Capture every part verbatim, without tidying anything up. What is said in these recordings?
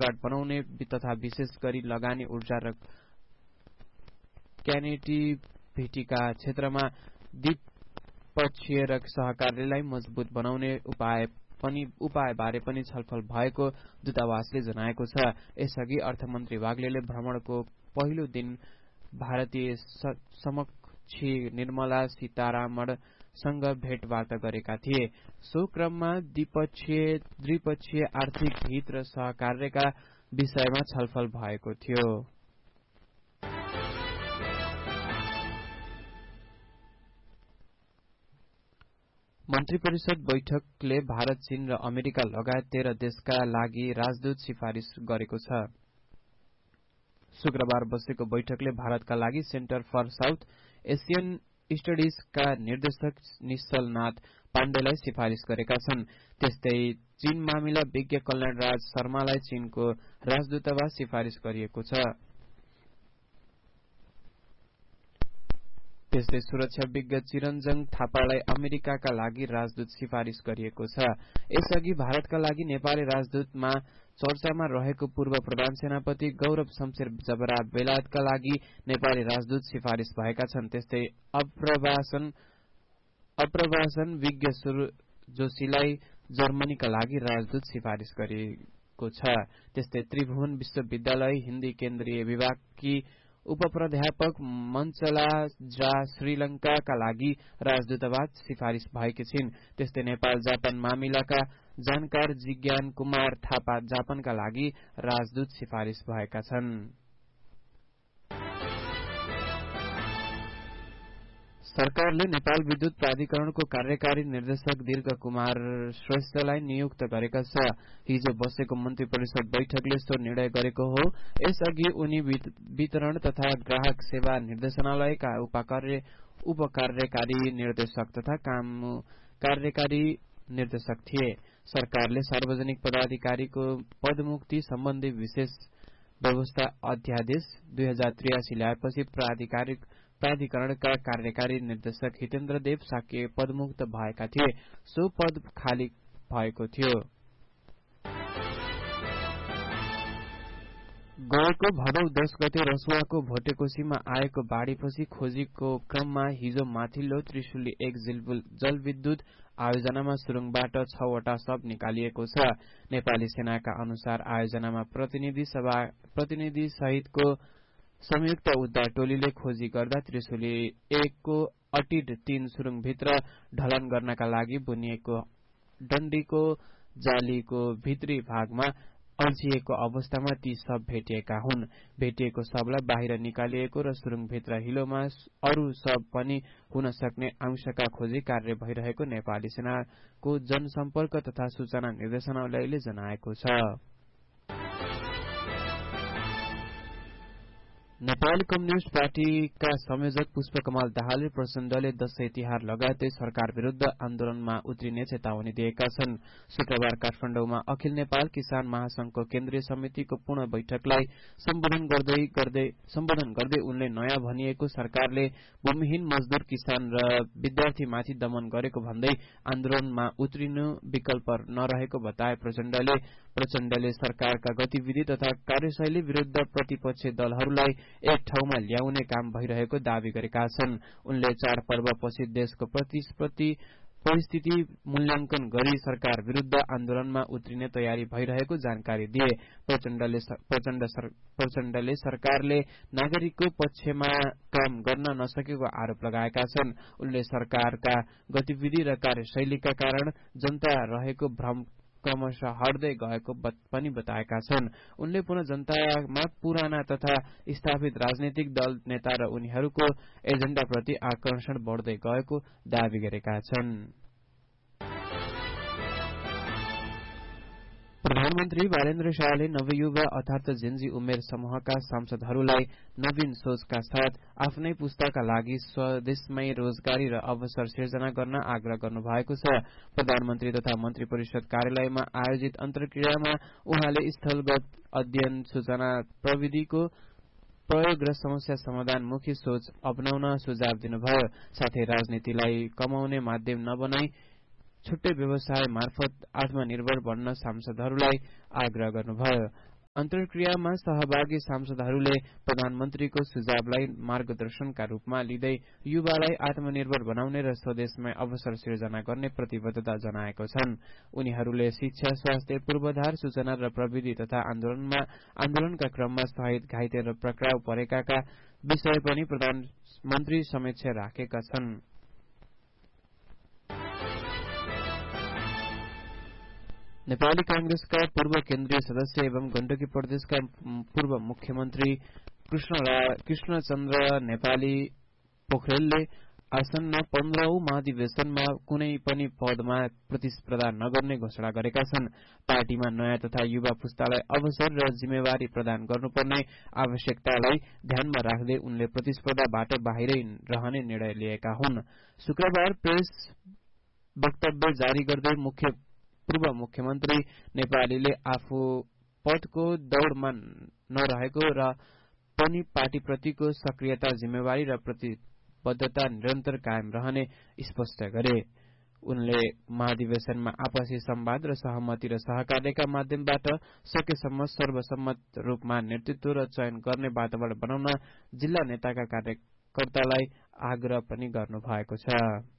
Card बनाउने तथा विशेष गरी लगानी ऊर्जा र कनेक्टिभिटीका क्षेत्रमा द्विपक्षीय र सहकार्यलाई मजबुत बनाउने उपाय पनि उपायबारे पनि छलफल भएको दूतावासले जनाएको छ। यसअघि अर्थमन्त्री वाग्लेले भ्रमणको पहिलो दिन भारतीय समकक्षी निर्मला सीतारामनसँग भेटवार्ता गरेका थिए। सो क्रममा द्विपक्षीय द्विपक्षीय आर्थिक हित र सहकार्यका विषयमा छलफल भएको थियो। मन्त्री परिषद बैठकले भारत, चीन र अमेरिका लगायत तेह्र देशका लागि राजदूत सिफारिश गरेको छ। शुक्रबार बसेको बैठकले भारतका लागि सेन्टर फर साउथ एसियन स्टडीजका निर्देशक निश्चलनाथ पाण्डेलाई सिफारिश गरेका छन्। त्यस्तै चीन मामिला विज्ञ कल्याण राज शर्मालाई चीनको राजदूतावास सिफारिश गरिएको छ। त्यस्तै सुरक्षा विज्ञ चिरञ्जन थापालाई अमेरिकाका लागि राजदूत सिफारिश गरिएको छ। यसअघि भारतका लागि नेपाली राजदूतमा चर्चामा रहेको पूर्व प्रधान सेनापति गौरव शमशेर जबरा बेलायतका लागि नेपाली राजदूत सिफारिश भएका छन्। त्यस्तै अप्रवासन अप्रवासन विज्ञ जोशीलाई जर्मनीका लागि राजदूत सिफारिश गरिएको छ। त्यस्तै त्रिभुवन विश्वविद्यालय हिन्दी केन्द्रीय विभागकी उपप्राध्यापक मञ्चला जा श्रीलंकाका लागि राजदूतावास सिफारिश भएकी छिन्। त्यस्तै नेपाल जापान मामिलाका जानकार जिज्ञान कुमार थापा जापानका लागि राजदूत सिफारिश भएका छन्। सरकारले नेपाल विद्युत प्राधिकरणको कार्यकारी निर्देशक दीर्घ कुमार श्रेष्ठलाई नियुक्त गरेका छ। हिजो बसेको मन्त्री परिषद बैठकले सो निर्णय गरेको हो। यसअघि उनी वितरण तथा ग्राहक सेवा निर्देशनालयका उपकार्य उपकार्यकारी निर्देशक तथा काम कार्यकारी निर्देशक थिए। सरकारले सार्वजनिक पदाधिकारीको पदमुक्ति सम्बन्धी विशेष व्यवस्था अध्यादेश दुई हजार त्रियासी ल्याएपछि प्राधिकारिक प्राधिकरणका कार्यकारी निर्देशक हितेन्द्र देव साके पदमुक्त भएका थिए। सो पद खाली भएको थियो। गएको भदौ दश गते रसुवाको भोटेकोशीमा आएको बाढ़ीपछि खोजीको क्रममा हिजो माथिल्लो त्रिशुली एक जलविद्युत आयोजनामा सुरुङबाट छवटा शव निकालिएको छ। नेपाली सेनाका अनुसार आयोजनामा प्रतिनिधि सभा प्रतिनिधि सहितको संयुक्त उद्धार टोलीले खोजी गर्दा त्रिशुली एकको अटिड तीन सुरुङभित्र ढलन गर्नका लागि बुनिएको डण्डीको जालीको भित्री भागमा अल्झिएको अवस्थामा ती शव भेटिएका हुन्। भेटिएको शवलाई बाहिर निकालिएको र सुरुङभित्र हिलोमा अरू शव पनि हुन सक्ने अंशका खोजी कार्य भइरहेको नेपाली सेनाको जनसम्पर्क तथा सूचना निर्देशनालयले जनाएको छ। नेपाली कम्युनिष्ट पार्टीका संयोजक पुष्पकमल दाहालले प्रचण्डले दशैं तिहार लगायतै सरकार विरूद्ध आन्दोलनमा उत्रिने चेतावनी दिएका छन्। शुक्रबार काठमाडौँमा अखिल नेपाल किसान महासंघको केन्द्रीय समितिको पूर्ण बैठकलाई सम्बोधन गर्दै गर्दै सम्बोधन गर्दै उनले नयाँ भनिएको सरकारले भूमिहीन मजदूर किसान र विद्यार्थीमाथि दमन गरेको भन्दै आन्दोलनमा उत्रिनु विकल्प नरहेको बताए। प्रचण्डले प्रचण्डले सरकारका गतिविधि तथा कार्यशैली विरूद्ध प्रतिपक्षी दलहरूलाई एक ठाउँमा ल्याउने काम भइरहेको दावी गरेका छन्। उनले चाडपर्वपछि देशको प्रतिस्पर्धी परिस्थिति मूल्याङ्कन गरी सरकार विरूद्ध आन्दोलनमा उत्रिने तयारी भइरहेको जानकारी दिए। प्रचण्डले प्रचण्ड प्रचण्डले सरकारले नागरिकको पक्षमा काम गर्न नसकेको आरोप लगाएका छन्। उनले सरकारका गतिविधि र कार्यशैलीका कारण जनता रहेको भ्रम क्रमशः हट्दै गएको पनि बताएका छन्। उनले पुनः जनतामा पुराना तथा स्थापित राजनैतिक दल नेता र उनीहरूको एजेण्डाप्रति आकर्षण बढ्दै गएको दावी गरेका छन्। प्रधानमन्त्री बालेन्द्र शाहले नवयुवा अर्थात जेन्जी उमेर समूहका सांसदहरूलाई नवीन सोचका साथ आफ्नै पुस्ताका लागि स्वदेशमै रोजगारी र अवसर सिर्जना गर्न आग्रह गर्नुभएको छ। प्रधानमन्त्री तथा मन्त्री परिषद कार्यालयमा आयोजित अन्तर्क्रियामा उहाँले स्थलगत अध्ययन, सूचना प्रविधिको प्रयोग र समस्या समाधानमुखी सोच अपनाउन सुझाव दिनुभयो। साथै राजनीतिलाई कमाउने माध्यम नबनाई छुट्टै व्यवसाय मार्फत आत्मनिर्भर बन्न सांसदहरूलाई आग्रह गर्नुभयो। अन्तर्क्रियामा सहभागी सांसदहरूले प्रधानमन्त्रीको सुझावलाई मार्गदर्शनका रूपमा लिँदै युवालाई आत्मनिर्भर बनाउने र स्वदेशमै अवसर सिर्जना गर्ने प्रतिबद्धता जनाएको छन्। उनीहरूले शिक्षा, स्वास्थ्य, पूर्वाधार, सूचना र प्रविधि तथा आन्दोलनमा आन्दोलनका क्रममा शहीद, घाइते र पक्राउ परेकाका विषय पनि प्रधानमन्त्री समक्ष राखेका छन्। नेपाली कांग्रेसका पूर्व केन्द्रीय सदस्य एवं गण्डकी प्रदेशका पूर्व मुख्यमन्त्री कृष्णचन्द्र नेपाली पोखरेलले आसन्न पन्ध्रौं महाधिवेशनमा कुनै पनि पदमा प्रतिस्पर्धा नगर्ने घोषणा गरेका छन्। पार्टीमा नयाँ तथा युवा पुस्तालाई अवसर र जिम्मेवारी प्रदान गर्नुपर्ने आवश्यकतालाई ध्यानमा राख्दै उनले प्रतिस्पर्धाबाट बाहिरै रहने निर्णय लिएका हुन्। शुक्रबार प्रेस वक्तव्य जारी गर्दै मुख्य पूर्व मुख्यमन्त्री नेपालीले आफू पदको दौड़मा नरहेको र पनि पार्टीप्रतिको सक्रियता, जिम्मेवारी र प्रतिबद्धता निरन्तर कायम रहने स्पष्ट गरे। उनले महाधिवेशनमा आपसी संवाद र सहमति र सहकार्यका माध्यमबाट सकेसम्म सर्वसम्मत रूपमा नेतृत्व र चयन गर्ने वातावरण बनाउन जिल्ला नेताका कार्यकर्तालाई आग्रह पनि गर्नु भएको छ।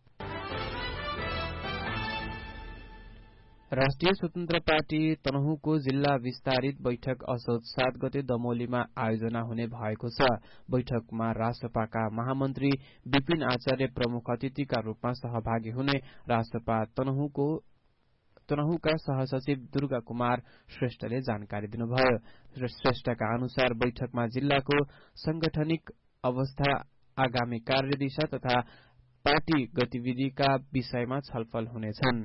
राष्ट्रिय स्वतन्त्र पार्टी तनहुको जिल्ला विस्तारित बैठक असोज सात गते दमोलीमा आयोजना हुने भएको छ। बैठकमा रासपाका महामन्त्री विपिन आचार्य प्रमुख अतिथिका रूपमा सहभागी हुने रासपा तनहुको तनहुका सहसचिव दुर्गा कुमार श्रेष्ठले जानकारी दिनुभयो। श्रेष्ठका अनुसार बैठकमा जिल्लाको संगठनिक अवस्था, आगामी कार्यदिशा तथा पार्टी गतिविधिका विषयमा छलफल हुनेछन्।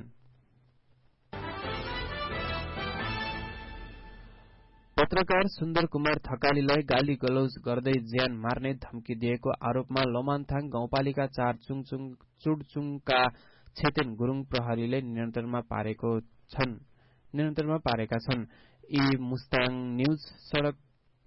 पत्रकार सुन्दर कुमार थकालीलाई गाली गलौज गर्दै ज्यान मार्ने धम्की दिएको आरोपमा लोमान्थाङ गाउँपालिका चार चुङचुङ चुडचुङका छेतेन गुरूङ प्रहरीले नियन्त्रणमा पारेको छन् नियन्त्रणमा पारेका छन्। यी मुस्ताङ न्यूज सड़क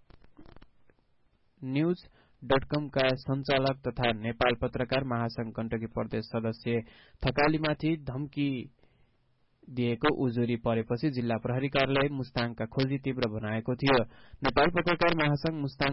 न्यूज डट कम का संचालक तथा नेपाल पत्रकार महासंघ गण्डकी प्रदेश सदस्य थकालीमाथि धम्की दिएको उजुरी परेपछि जिल्ला प्रहरी कार्यालय मुस्ताङका खोजी तीव्र बनाएको थियो। नेपाल पत्रकार महासंघ मुस्ताङ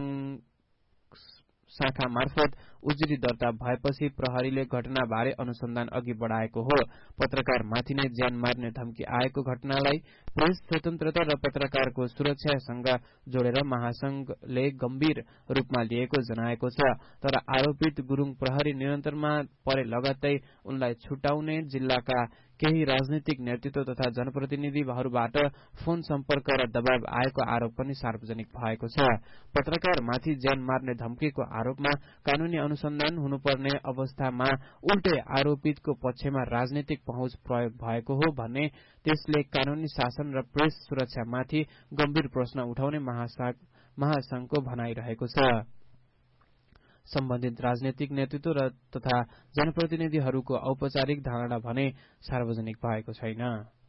शाखा मार्फत उजुरी दर्ता भएपछि प्रहरीले घटनाबारे अनुसन्धान अघि बढ़ाएको हो। पत्रकार माथि नै ज्यान मार्ने धम्की आएको घटनालाई प्रेस स्वतन्त्रता र पत्रकारको सुरक्षासँग जोडेर महासंघले गम्भीर रूपमा लिएको जनाएको छ। तर आरोपित गुरूङ प्रहरी नियन्त्रणमा परे लगत्तै उनलाई छुटाउने जिल्लाका केही राजनीतिक नेतृत्व तथा जनप्रतिनिधिहरूबाट फोन सम्पर्क र दबाव आएको आरोप पनि सार्वजनिक भएको छ। पत्रकार माथि ज्यान मार्ने धम्कीको आरोपमा कानूनी अनुसन्धान हुनुपर्ने अवस्थामा उल्टै आरोपितको पक्षमा राजनीतिक पहुँच प्रयोग भएको हो भन्ने त्यसले कानूनी शासन र प्रेस सुरक्षामाथि गम्भीर प्रश्न उठाउने महासंघको भनाइरहेको छ। सम्बन्धित राजनीतिक नेतृत्व र तथा जनप्रतिनिधिहरूको औपचारिक धारणा भने सार्वजनिक भएको छैन।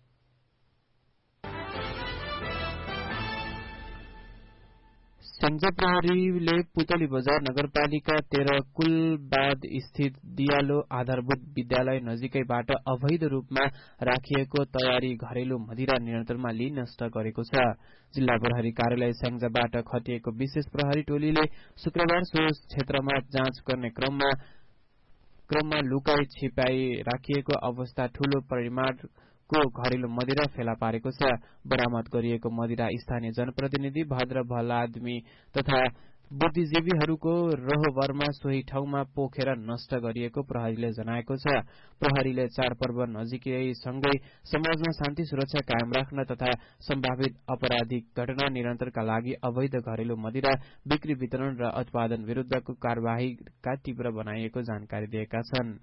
स्याङ्जा प्रहरीले पुतली बजार नगरपालिका तेह्र कुलबाद स्थित दियालो आधारभूत विद्यालय नजिकैबाट अवैध रूपमा राखिएको तयारी घरेलु मदिरा नियन्त्रणमा लिई नष्ट गरेको छ। जिल्ला प्रहरी कार्यालय स्याङ्जाबाट खटिएको विशेष प्रहरी टोलीले शुक्रबार सो क्षेत्रमा जाँच गर्ने क्रममा क्रममा लुकाई छिपाई राखिएको अवस्था ठूलो परिमाणको घरेलु मदिरा फेला पारेको छ। बरामद गरिएको मदिरा स्थानीय जनप्रतिनिधि, भद्र भलादमी तथा बुद्धिजीवीहरूको रोहबरमा सोही ठाउँमा पोखेर नष्ट गरिएको प्रहरीले जनाएको छ। प्रहरीले चाडपर्व नजिकैसँगै समाजमा शान्ति सुरक्षा कायम राख्न तथा सम्भावित अपराधिक घटना नियन्त्रणका लागि अवैध घरेलु मदिरा बिक्री, वितरण र उत्पादन विरुद्धको कार्यवाहीका तीव्र बनाइएको जानकारी दिएका छन्।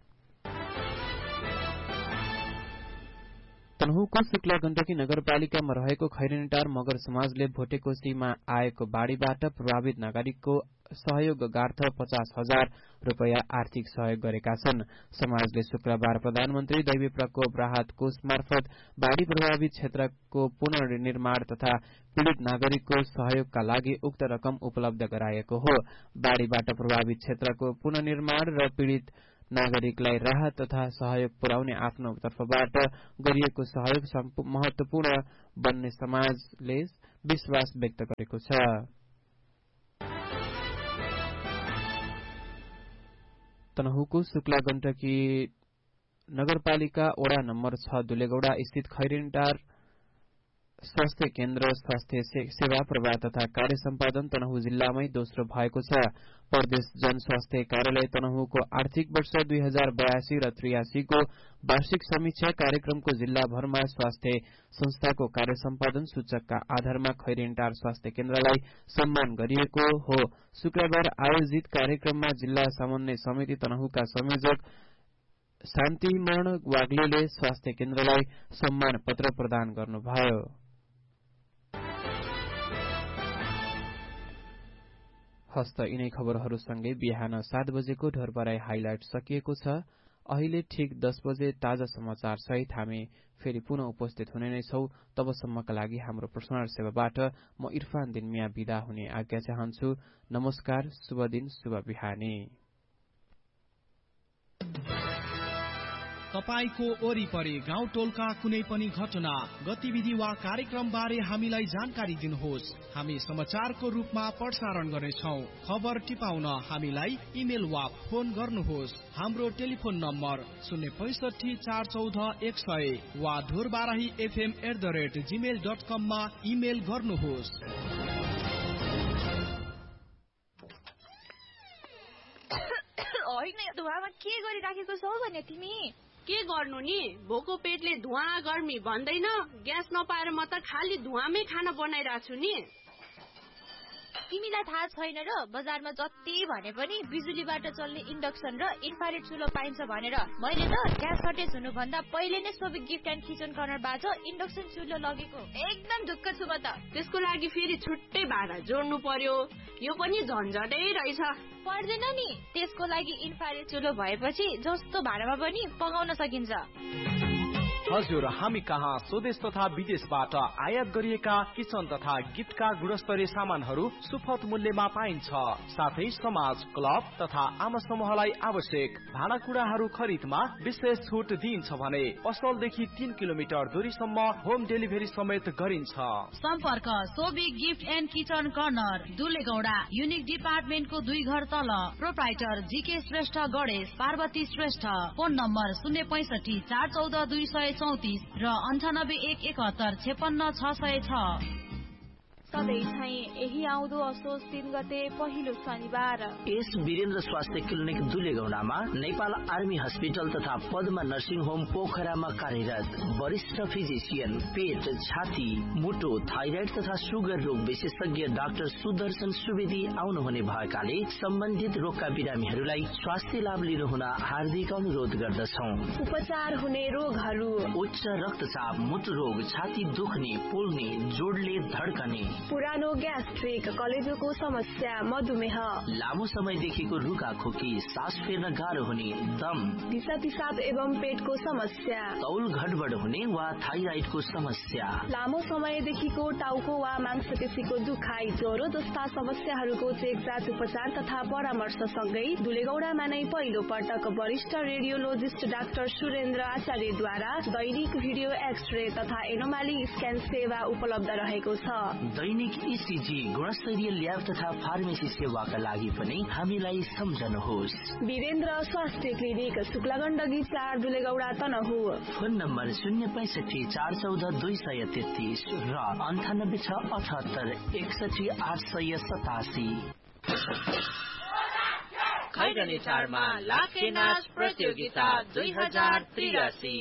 तनहुको शुक्ला गण्डकी नगरपालिकामा रहेको खैरनीटार मगर समाजले भोटेकोशीमा आएको बाढ़ीबाट प्रभावित नागरिकको सहयोगार्थ पचास हजार रूपियाँ आर्थिक सहयोग गरेका छन्। समाजले शुक्रबार प्रधानमन्त्री दैवी प्रकोप राहत कोष मार्फत बाढ़ी प्रभावित क्षेत्रको पुनर्निर्माण तथा पीड़ित नागरिकको सहयोगका लागि उक्त रकम उपलब्ध गराएको हो। बाढ़ीबाट प्रभावित क्षेत्रको पुनर्निर्माण र पीड़ित नागरिकलाई राहत तथा सहयोग पुर्याउने आफ्नो तर्फबाट गरिएको सहयोग महत्वपूर्ण बन्ने समाजले विश्वास व्यक्त गरेको छ। तनहुको शुक्ला गण्डकी नगरपालिका वडा नम्बर छ दुलेगौड़ा स्थित खैरेनटार स्वास्थ्य केन्द्र स्वास्थ्य सेवा प्रवाह तथा कार्य सम्पादन तनहु जिल्लामै दोस्रो भएको छ। प्रदेश जनस्वास्थ्य कार्यालय तनहुको आर्थिक वर्ष दुई हजार बयासी र त्रियासीको वार्षिक समीक्षा कार्यक्रमको जिल्लाभरमा स्वास्थ्य संस्थाको कार्य सम्पादन सूचकका आधारमा खैरेनटार स्वास्थ्य केन्द्रलाई सम्मान गरिएको हो। शुक्रबार आयोजित कार्यक्रममा जिल्ला समन्वय समिति तनहुका संयोजक शान्तिमण वाग्लेले स्वास्थ्य केन्द्रलाई सम्मान पत्र प्रदान गर्नुभयो। हस्त यिनै खबरहरूसँगै बिहान सात बजेको ढोरबराई हाइलाइट सकिएको छ। अहिले ठिक दस बजे ताजा समाचार सहित हामी फेरि पुनः उपस्थित हुने नै छौं। तबसम्मका लागि हाम्रो प्रसारण सेवाबाट म इरफान दिन मिया बिदा हुने आज्ञा चाहन्छु। नमस्कार, शुभ दिन, शुभ बिहानी। तपाईको वरिपरि गाउँ टोलका कुनै पनि घटना, गतिविधि वा कार्यक्रम बारे हामीलाई जानकारी दिनुहोस्। हामी समाचारको रूपमा प्रसारण गर्नेछौं। खबर टिपाउन हामीलाई इमेल वा फोन गर्नुहोस्। हाम्रो टेलिफोन नम्बर शून्य पैसठी चार चौध एक सय वा Dhorbarahi FM at the rate Gmail dot कममा इमेल गर्नुहोस्। होइन, धुवामा के गरिराखेको छौ भने तिमी? के गर्नु नि, भोको पेटले धुवा गर्मी भन्दैन। ग्यास नपाएर म त खाली धुवामै खाना बनाइरहेको छु नि। तिमीलाई थाहा छैन र बजारमा जति भने पनि बिजुलीबाट चल्ने इन्डक्सन र इन्फ्रारेड चुलो पाइन्छ भनेर। मैले त ग्यास सर्टेज हुनुभन्दा पहिले नै सोभिक गिफ्ट एन्ड किचन कर्नरबाट इन्डक्सन चुलो लगेको। एकदम ढुक्क छु म त। त्यसको लागि फेरि छुट्टै भाडा जोड्नु पर्यो। यो पनि झन्झटै रहेछ। पर्दैन नि, त्यसको लागि इन्फ्रारेड चुलो भएपछि जस्तो भाडामा पनि पकाउन सकिन्छ। हजुर, हामी कहाँ स्वदेश तथा विदेशबाट आयात गरिएका किचन तथा गिफ्टका गुणस्तरीय सामानहरू सुपथ मूल्यमा पाइन्छ। साथै समाज, क्लब तथा आम समूहलाई आवश्यक भाँडाकुँडाहरू खरिदमा विशेष छुट दिइन्छ भने पसलदेखि तीन किलोमिटर दूरीसम्म होम डेलिभरी समेत गरिन्छ। सम्पर्क सोभिक gift and kitchen corner, दुलेगौड़ा, unique डिपार्टमेन्टको दुई घर तल। Proprietor GK Shrestha Ganesh, Parvati Shrestha. Phone number शून्य पैसठी चार चौध दुई सय चौतिस र अन्ठानब्बे एक एकहत्तर छेपन्न छ सय छ। सधैँ चाहिँ यही आउँदो असोज तीन गते पहिलो शनिबार एस वीरेन्द्र स्वास्थ्य क्लिनिक दुलेगौडामा नेपाल आर्मी हस्पिटल तथा पद्मा नर्सिङ होम पोखरामा कार्यरत वरिष्ठ फिजिसियन, पेट, छाती, मुटु, थाइराइड तथा सुगर रोग विशेषज्ञ डाक्टर सुदर्शन सुवेदी आउनुहुने भएकाले सम्बन्धित रोगका बिरामीहरूलाई स्वास्थ्य लाभ लिनुहुन हार्दिक अनुरोध गर्दछौ। उपचार हुने रोगहरू: उच्च रक्तचाप, मुटु रोग, छाती दुख्ने, पोल्ने, जोडले धड्कने, पुरानो ग्यास्ट्रिक, कलेजोको समस्या, मधुमेह, लामो समयदेखिको रुखा खोकी, सास फेर्न गाह्रो हुने, दम, दिशा पिसाब एवं पेटको समस्या, तौल घटबड हुने वा थाइराइडको समस्या, लामो समयदेखिको टाउको वा मांसपेशीको दुखाइ, ज्वरो जस्ता समस्याहरूको चेकजाँच उपचार तथा परामर्श सँगै दुलेगौडामा नै पहिलो पटक वरिष्ठ रेडियोलोजिस्ट डाक्टर सुरेन्द्र आचार्यद्वारा दैनिक भिडियो एक्सरे तथा एनोमाली स्क्यान सेवा उपलब्ध रहेको छ। दैनिक इसिजी, गुणस्तरीय ल्याब तथा फार्मेसी सेवाका लागि पनि हामीलाई सम्झनुहोस्। वीरेन्द्र स्वास्थ्य क्लिनिक, शुक्लागण्डकी चार, दुलेगौडा, तनहु। फोन नम्बर शून्य पैसठी चार चौध दुई सय तेत्तिस र अन्ठानब्बे छ अठहत्तर एकसठी आठ सय सतासी। खैरनी चाडमा लाखे नाच प्रतियोगिता दुई हजार त्रियासी।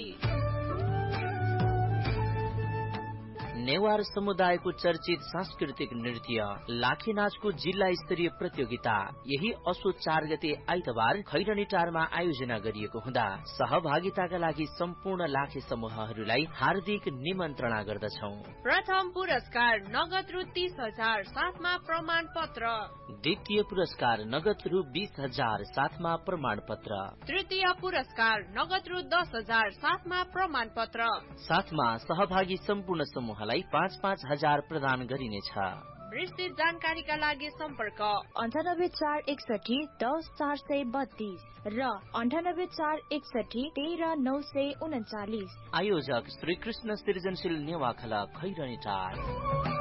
नेवार समुदायको चर्चित सांस्कृतिक नृत्य लाखे नाचको जिल्ला स्तरीय प्रतियोगिता यही असोज चार गते आइतबार खैरनी टारमा आयोजना गरिएको हुँदा सहभागिताका लागि सम्पूर्ण लाखे समूहहरूलाई हार्दिक निमन्त्रणा गर्दछौं। प्रथम पुरस्कार नगद रु तीस हजार साथमा प्रमाण पत्र। द्वितीय पुरस्कार नगद रु बीस हजार साथमा प्रमाण पत्र। तृतीय पुरस्कार नगद रु दस हजार साथमा प्रमाण पत्र। साथमा सहभागी सम्पूर्ण समूहलाई पाँच पाँच हजार प्रदान गरिनेछ। विस्तृत जानकारीका लागि सम्पर्क अन्ठानब्बे चार एकसठी दस चार सय बत्तीस र अन्ठानब्बे चार एकसठी तेह्र नौ सय उन्चालिस। आयोजक श्री कृष्ण सृजनशील नेवा खला खैरनी टार।